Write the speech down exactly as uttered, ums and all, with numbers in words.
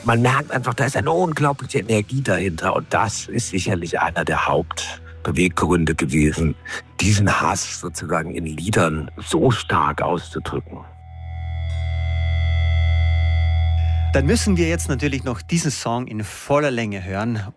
man merkt einfach, da ist eine unglaubliche Energie dahinter. Und das ist sicherlich einer der Hauptbeweggründe gewesen, diesen Hass sozusagen in Liedern so stark auszudrücken. Dann müssen wir jetzt natürlich noch diesen Song in voller Länge hören.